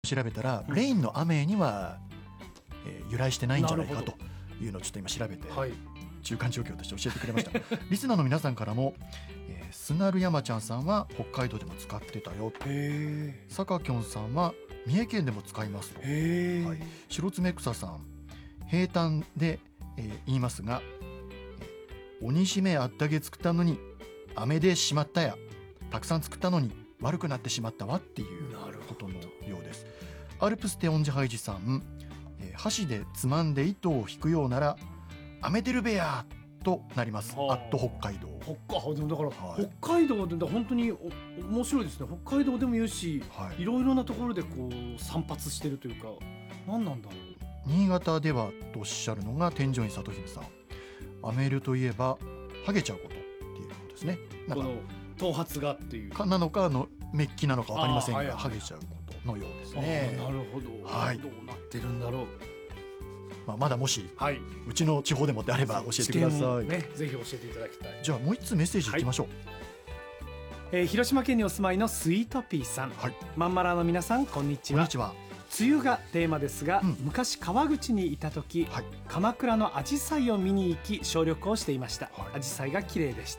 調べたら、レインの雨には、由来してないんじゃないかというのをちょっと今調べて、中間状況として教えてくれましたリスナーの皆さんからも、スナル山ちゃんさんは北海道でも使ってたよと、サカキョンさんは三重県でも使いますと、白爪草さん平坦で、言いますが、鬼しめあったげ作ったのに雨でしまったや、たくさん作ったのに悪くなってしまったわっていうことのようです。アルプステオンジハイジさん、箸でつまんで糸を引くようなら雨出るべやとなります。アット北海道。 だから、北海道で本当に面白いですね。北海道でも言うし、いろいろなところでこう散発してるというか、何なんだろう。 新潟ではとおっしゃるのが天井院里姫さん、アメルといえばハゲちゃうことっていうことですね。 この頭髪がっていうかなのかのメッキなのか分かりませんが、ハゲちゃうことのようですね。 なるほど、どうなってるんだろう。 まだもし、うちの地方でもであれば教えてください、 ぜひ教えていただきたい。 じゃあもう一つメッセージいきましょう。 広島県にお住まいのスイートピーさん、まんまらの皆さんこんにちは。梅雨がテーマですが、昔川口にいた時、鎌倉のアジサイを見に行き小旅行していました。アジサイが綺麗でした。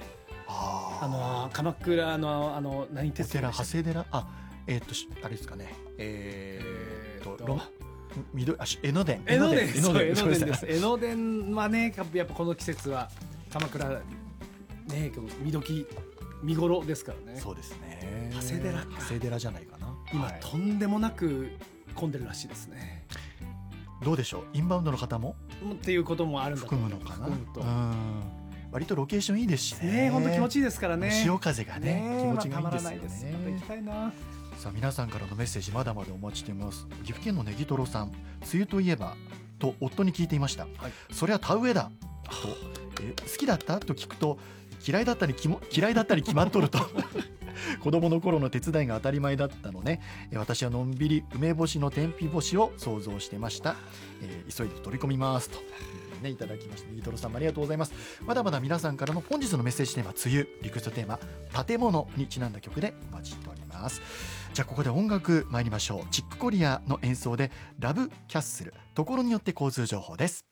鎌倉の何鉄道でしたっけ？ 長谷寺、あれですかね、江ノ電です。 江ノ電はね、やっぱこの季節は鎌倉ね、見頃ですからね。 そうですね。 長谷寺じゃないかな。 今、とんでもなく混んでるらしいですね。 どうでしょう、インバウンドの方もっていうこともあるんだと思う。 含むのかな。割とロケーションいいですしね。 本当気持ちいいですからね。 潮風がね、気持ちがいいんですよね。 また行きたいな。 さあ、皆さんからのメッセージまだまだお待ちしています。岐阜県のネギトロさん、梅雨といえばと夫に聞いていました。そりゃ田植えだと、好きだったと聞くと、嫌いだったり決まっとると子供の頃の手伝いが当たり前だったのね。私はのんびり梅干しの天日干しを想像してました。急いで取り込みますと、いただきました。ネギトロさんもありがとうございます。まだまだ皆さんからの本日のメッセージテーマ、梅雨、リクエストテーマ建物にちなんだ曲でお待ちしております。じゃあここで音楽参りましょう。チックコリアの演奏でラブキャッスル、ところによって交通情報です。